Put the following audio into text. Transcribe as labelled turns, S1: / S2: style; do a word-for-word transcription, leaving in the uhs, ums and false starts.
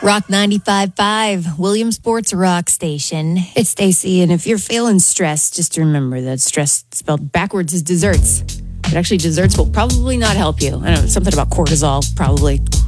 S1: Rock ninety-five point five, Williamsport's Rock Station.
S2: It's Stacy, and if you're feeling stressed, just remember that stress spelled backwards is desserts. But actually, desserts will probably not help you. I don't know, something about cortisol, probably.